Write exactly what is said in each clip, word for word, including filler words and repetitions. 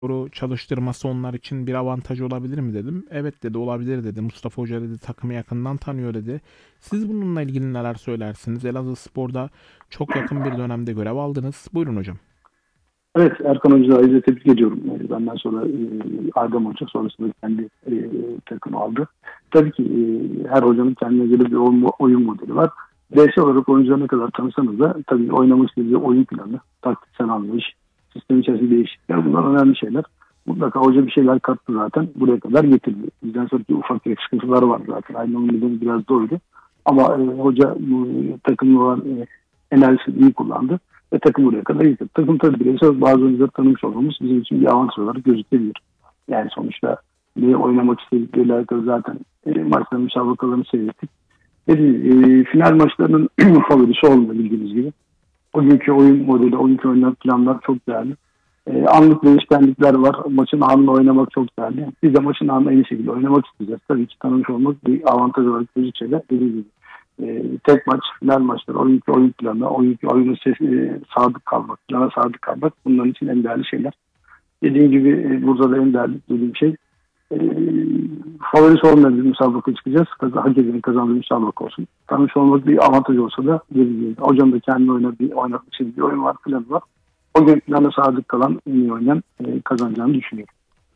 Sporu çalıştırması onlar için bir avantaj olabilir mi dedim. Evet dedi, olabilir dedi. Mustafa Hoca dedi takımı yakından tanıyor dedi. Siz bununla ilgili neler söylersiniz? Elazığspor'da çok yakın bir dönemde görev aldınız. Buyurun hocam. Evet, Erkan Hoca'yı ayrıca tebrik ediyorum. Yani benden sonra e, Adem Hoca sonrasında kendi e, takımı aldı. Tabii ki e, her hocanın kendine göre bir oyun, oyun modeli var. Bireysel olarak oyuncuları ne kadar tanısanız da tabii oynamak istediği oyun planı, taktiksel anlayış, sistem içerisinde değişiklikler bunlar önemli şeyler. Mutlaka hoca bir şeyler kattı zaten. Buraya kadar getirdi. Bizden sonraki ufak tefek sıkıntılar var zaten. Aynı onun nedeni biraz da oydu. Ama e, hoca bu takımla olan e, enerjisini iyi kullandı ve takım buraya kadar getirdi. Takım tabii bireysel bazı oyuncuları tanımış olmamız bizim için bir avantaj olarak gözükebilir. Yani sonuçta ne oynamak istedikleriyle alakalı zaten e, maçların müsabakalarını seyrettik. Dediğim, e, final maçlarının favorisi olmuyor bildiğiniz gibi. O günkü oyun modeli, o günkü oynanan planlar çok değerli. E, anlık değişkenlikler var. Maçın anında oynamak çok değerli. Biz de maçın anında en iyi şekilde oynamak isteyeceğiz. Tabii ki tanımış olmak bir avantaj olarak gözükse de dediğim gibi. E, tek maç, final maçları, oyuncu oyun planı, oyuncu oyunu ses, e, sadık kalmak, plana sadık kalmak bunların için en değerli şeyler. Dediğim gibi e, burada da en değerli dediğim şey e, favorisi olmayan bir müsabaka çıkacağız. Kaz hak edenin kazandığı müsabaka olsun. Tanış olmak bir avantaj olsa da dediğim gibi hocam da kendi oynadığı, oynatmak istediği bir oyun var, planı var. O gün plana sadık kalan en iyi oynayan e, kazanacağını düşünüyorum.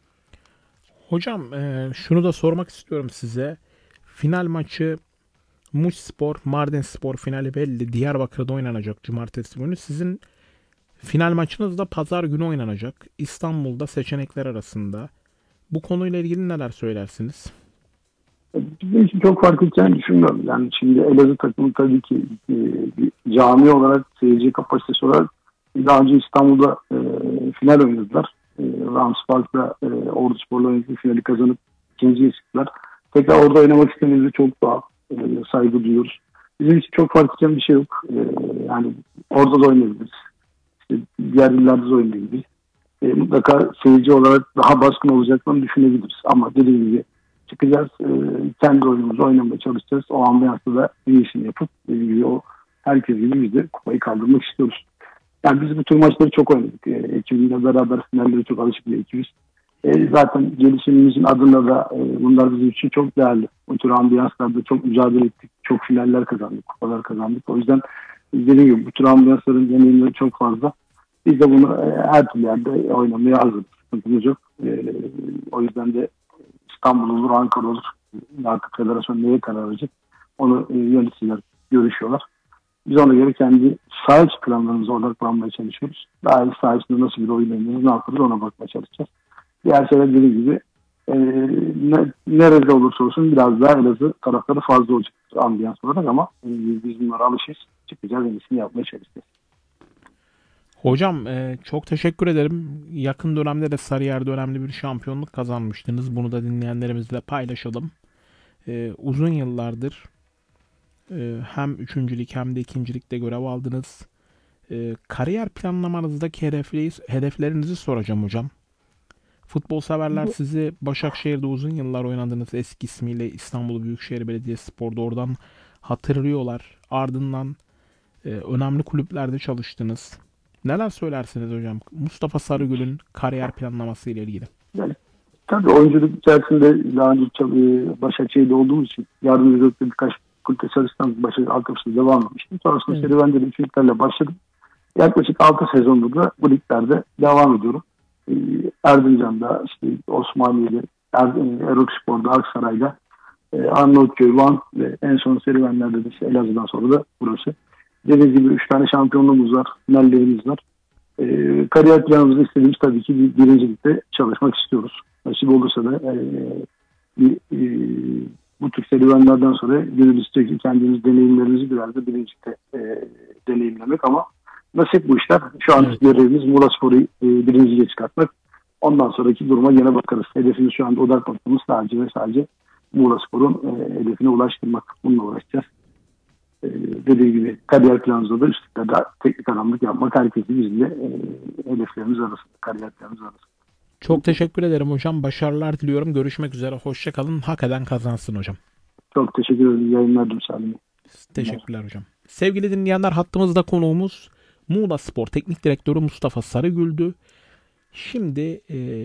Hocam e, şunu da sormak istiyorum size. Final maçı Muşspor, Mardinspor finali belli. Diyarbakır'da oynanacak cumartesi günü. Sizin final maçınız da pazar günü oynanacak. İstanbul'da seçenekler arasında. Bu konuyla ilgili neler söylersiniz? Bizim için çok fark edeceğini düşünmüyorum. Yani şimdi Elazığ takımı tabii ki e, bir cami olarak, seyirci kapasitesi olarak daha önce İstanbul'da e, final oynadılar. E, Rams Park'ta e, Ordu Spor'la oynadığı finali kazanıp ikinciye çıktılar. Tekrar orada oynamak istememizi çok daha e, saygı duyuyoruz. Bizim için çok fark edeceğim bir şey yok. E, yani orada da oynayabiliriz. İşte diğer illerde de oynayabiliriz. E, mutlaka seyirci olarak daha baskın olacaklarını düşünebiliriz. Ama dediğim gibi çıkacağız. E, kendi oyunumuzu oynamaya çalışacağız. O ambiyansta da bir işini yapıp dediğim gibi o herkes gibi biz de kupayı kaldırmak istiyoruz. Yani biz bu tür maçları çok oynadık. E, ekibimle beraber finallere çok alışık bir ekibiz. E, zaten gelişimimizin adına da e, bunlar bizim için çok değerli. Bu tür ambiyanslarda çok mücadele ettik. Çok finaller kazandık, kupalar kazandık. O yüzden dediğim gibi bu tür ambiyansların deneyimleri çok fazla. Biz de bunu e, her türlü yerde oynamaya hazırız. Sıkıntımız yok. E, o yüzden de İstanbul olur, Ankara olur. Artık federasyon neye karar verecek? Onu e, yöneticiler görüşüyorlar. Biz ona göre kendi saha içi planlarımıza odaklanmaya çalışıyoruz. Daha iyi saha içinde nasıl bir oyun oynuyoruz, ne yaparız ona bakmaya çalışacağız. Diğer şeyler dediğim gibi e, ne, nerede olursa olsun biraz daha Elazığ tarafları fazla olacak ambiyans olarak ama e, biz bunlara alışırız. Çıkacağız, en iyisini yapmaya çalışacağız. Hocam e, çok teşekkür ederim. Yakın dönemde de Sarıyer'de önemli bir şampiyonluk kazanmıştınız. Bunu da dinleyenlerimizle paylaşalım. E, uzun yıllardır e, hem üçüncülük hem de ikincilikte görev aldınız. E, kariyer planlamanızdaki hedefleri, hedeflerinizi soracağım hocam. Futbol severler sizi Başakşehir'de uzun yıllar oynadığınız eski ismiyle İstanbul Büyükşehir Belediyespor'da oradan hatırlıyorlar. Ardından e, önemli kulüplerde çalıştınız. Neler söylersiniz hocam? Mustafa Sarıgül'ün kariyer planlaması ile ilgili. Yani tabii oyunculuk içerisinde daha önce tabii Başakşehir'de olduğumuz için yardımcılıkta birkaç kulüpte çalıştan Başakşehir altyapısında devam etmiştim. Sonrasında Evet. serüvenleri üç liglerle başladım. Yaklaşık altı sezondur da bu liglerde devam ediyorum. Ee, Erzincan'da, işte Osmaniye'de, er, e, Erokspor'da, Aksaray'da, e, Arnavutköy, Van ve en son serüvenlerde de işte Elazığ'dan sonra da burası. Dediğiniz gibi üç tane şampiyonluğumuz var, finallerimiz var. E, kariyer planımızda istediğimiz tabii ki bir, birincilikte çalışmak istiyoruz. Nasip olursa da e, bir, e, bu tür serüvenlerden sonra gönül istiyor ki kendimiz deneyimlerimizi biraz da birincilikte e, deneyimlemek ama nasip bu işler. Şu an Evet. görevimiz Muğlaspor'u e, birinciliğe çıkartmak. Ondan sonraki duruma yine bakarız. Hedefimiz şu anda odak noktamız sadece ve sadece Muğlaspor'un e, hedefine ulaştırmak. Bununla uğraşacağız. E, dediğim gibi kariyer planımızda da üstlükte de teknik adamlık yapmak herkesin bizimle e, hedeflerimiz arasında, kariyer planımız arasında. Çok teşekkür ederim hocam. Başarılar diliyorum. Görüşmek üzere. Hoşça kalın. Hak eden kazansın hocam. Çok teşekkür ederim. Yayınlar Salim. Teşekkürler hocam. Sevgili dinleyenler, hattımızda konuğumuz Muğla Spor Teknik Direktörü Mustafa Sarıgül'dü. Şimdi e,